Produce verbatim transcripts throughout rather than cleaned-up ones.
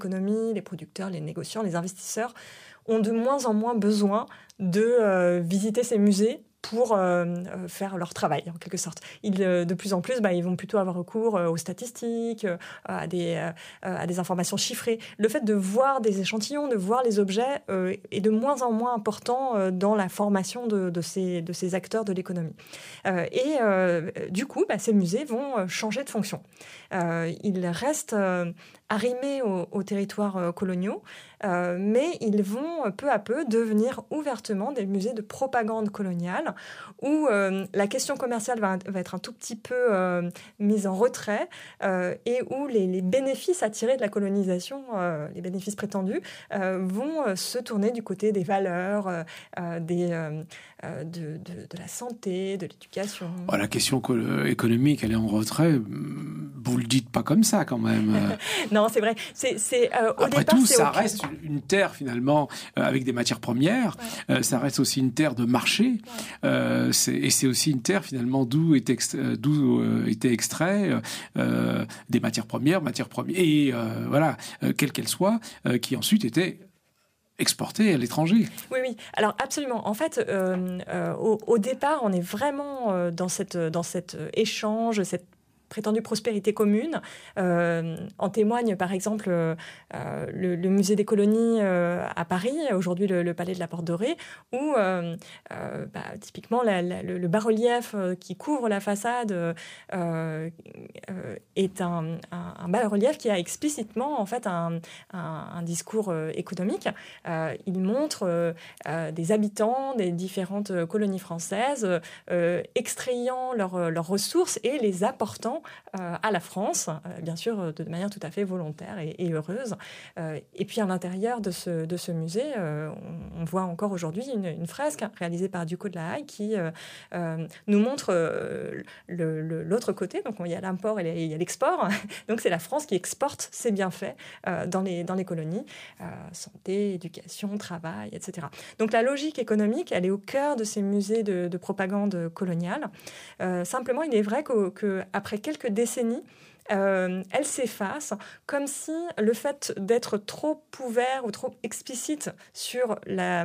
l'économie, les producteurs, les négociants, les investisseurs ont de moins en moins besoin de euh, visiter ces musées pour euh, faire leur travail, en quelque sorte. Ils, euh, de plus en plus, bah, ils vont plutôt avoir recours euh, aux statistiques, euh, à, des, euh, à des informations chiffrées. Le fait de voir des échantillons, de voir les objets euh, est de moins en moins important euh, dans la formation de, de, ces, de ces acteurs de l'économie. Euh, et euh, du coup, bah, ces musées vont changer de fonction. Euh, ils restent euh, arrimés aux, aux territoires euh, coloniaux, euh, mais ils vont peu à peu devenir ouvertement des musées de propagande coloniale, où euh, la question commerciale va, va être un tout petit peu euh, mise en retrait euh, et où les, les bénéfices attirés de la colonisation, euh, les bénéfices prétendus, euh, vont euh, se tourner du côté des valeurs, euh, des, euh, de, de, de la santé, de l'éducation. Oh, la question co- économique, elle est en retrait. Vous le dites pas comme ça, quand même. Non, c'est vrai. C'est, c'est, euh, au Après départ, tout, c'est ça aucun... reste une terre, finalement, euh, avec des matières premières. Ouais. Euh, ça reste aussi une terre de marché. Ouais. Euh, c'est, et c'est aussi une terre, finalement, d'où, est ext- d'où euh, étaient extraits euh, des matières premières, matières premières, et euh, voilà, euh, quelles qu'elles soient, euh, qui ensuite étaient exportées à l'étranger. Oui, oui. Alors, absolument. En fait, euh, euh, au, au départ, on est vraiment euh, dans, cette, dans cet échange, cette prétendue prospérité commune. Euh, en témoigne, par exemple, euh, le, le musée des colonies euh, à Paris, aujourd'hui le, le palais de la Porte Dorée, où euh, euh, bah, typiquement la, la, le, le bas-relief qui couvre la façade euh, euh, est un, un, un bas-relief qui a explicitement en fait un, un, un discours euh, économique. Euh, il montre euh, des habitants des différentes colonies françaises euh, extrayant leurs leurs ressources et les apportant Euh, à la France, euh, bien sûr de manière tout à fait volontaire et, et heureuse. Euh, et puis à l'intérieur de ce, de ce musée, euh, on, on voit encore aujourd'hui une, une fresque réalisée par Ducos de la Haye qui euh, euh, nous montre euh, le, le, l'autre côté. Donc il y a l'import et il y a l'export. Donc c'est la France qui exporte ses bienfaits euh, dans, les, dans les colonies. Euh, santé, éducation, travail, et cetera. Donc la logique économique, elle est au cœur de ces musées de, de propagande coloniale. Euh, simplement, il est vrai qu'après quelques quelques décennies, euh, elle s'efface comme si le fait d'être trop ouvert ou trop explicite sur la,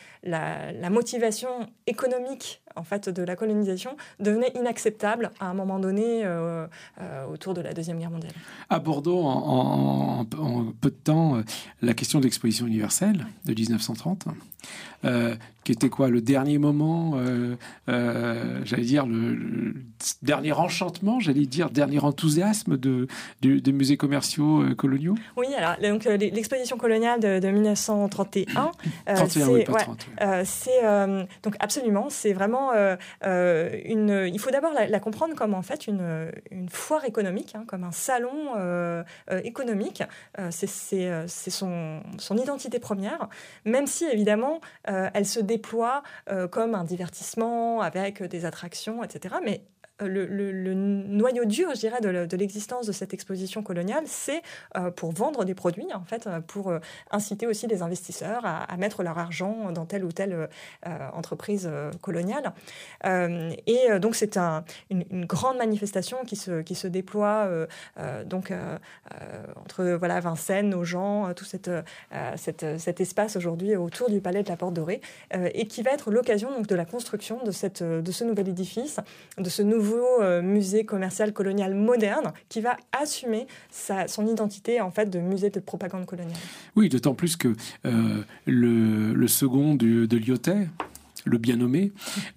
la, la motivation économique en fait, de la colonisation devenait inacceptable à un moment donné euh, euh, autour de la Deuxième Guerre mondiale. À Bordeaux, en, en, en peu de temps, la question de l'exposition universelle de dix-neuf cent trente, euh, qui était quoi, le dernier moment, euh, euh, j'allais dire, le, le dernier enchantement, j'allais dire, dernier enthousiasme de, de, des musées commerciaux euh, coloniaux. Oui, alors donc, euh, l'exposition coloniale de, de dix-neuf cent trente et un, euh, trente et un, c'est, oui, pas ouais, trente. Oui. Euh, c'est euh, donc absolument, c'est vraiment euh, euh, une. Il faut d'abord la, la comprendre comme en fait une, une foire économique, hein, comme un salon euh, euh, économique. Euh, c'est c'est, c'est son, son identité première, même si évidemment euh, elle se déploie euh, comme un divertissement avec des attractions, et cetera. Mais Le, le, le noyau dur, je dirais, de, de l'existence de cette exposition coloniale, c'est euh, pour vendre des produits, en fait, pour euh, inciter aussi les investisseurs à, à mettre leur argent dans telle ou telle euh, entreprise euh, coloniale. Euh, et euh, donc, c'est un, une, une grande manifestation qui se, qui se déploie euh, euh, donc, euh, euh, entre voilà, Vincennes, Nogent, euh, tout cette, euh, cette, cet espace aujourd'hui autour du palais de la Porte Dorée, euh, et qui va être l'occasion donc, de la construction de, cette, de ce nouvel édifice, de ce nouveau nouveau euh, musée commercial colonial moderne qui va assumer sa, son identité en fait de musée de propagande coloniale. Oui, d'autant plus que euh, le, le second du, de Lyotet, le bien nommé.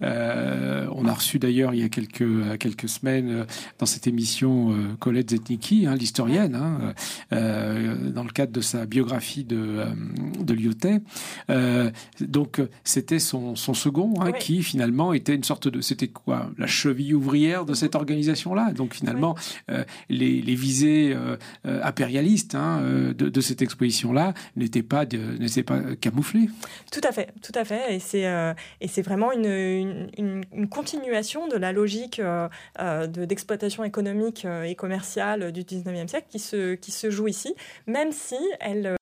Euh, on a reçu d'ailleurs il y a quelques, quelques semaines euh, dans cette émission euh, Colette Zetnicki, hein, l'historienne, hein, euh, dans le cadre de sa biographie de, euh, de Lyotet. Euh, donc c'était son, son second hein, oui. qui finalement était une sorte de... C'était quoi, la cheville ouvrière de cette organisation-là. Donc finalement, oui. euh, les, les visées euh, impérialistes hein, de, de cette exposition-là n'étaient pas, de, n'étaient pas camouflées. Tout à fait, tout à fait. Et c'est... Euh... Et c'est vraiment une, une, une continuation de la logique euh, de, d'exploitation économique euh, et commerciale du dix-neuvième siècle qui se, qui se joue ici, même si elle,